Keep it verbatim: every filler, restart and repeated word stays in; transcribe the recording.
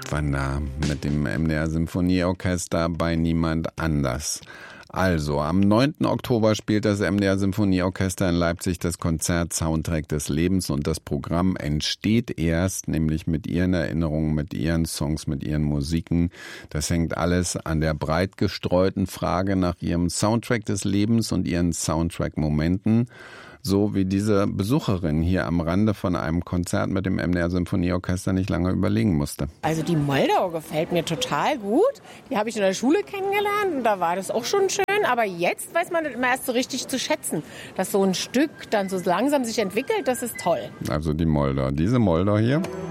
Nachtwander mit dem M D R Symphonieorchester bei Niemand Anders. Also, am neunten Oktober spielt das M D R Symphonieorchester in Leipzig das Konzert Soundtrack des Lebens und das Programm entsteht erst, nämlich mit ihren Erinnerungen, mit ihren Songs, mit ihren Musiken. Das hängt alles an der breit gestreuten Frage nach ihrem Soundtrack des Lebens und ihren Soundtrack-Momenten. So wie diese Besucherin hier am Rande von einem Konzert mit dem M D R Symphonieorchester nicht lange überlegen musste. Also die Moldau gefällt mir total gut. Die habe ich in der Schule kennengelernt und da war das auch schon schön. Aber jetzt weiß man das immer erst so richtig zu schätzen. Dass so ein Stück dann so langsam sich entwickelt, das ist toll. Also die Moldau. Diese Moldau hier.